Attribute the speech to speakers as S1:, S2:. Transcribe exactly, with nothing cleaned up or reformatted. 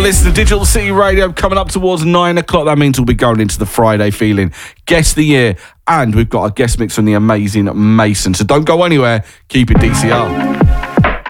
S1: listening to Digital City Radio coming up towards nine o'clock. That means we'll be going into the Friday feeling. Guess the year. And we've got a guest mix from the amazing Mason. So don't go anywhere. Keep it D C R.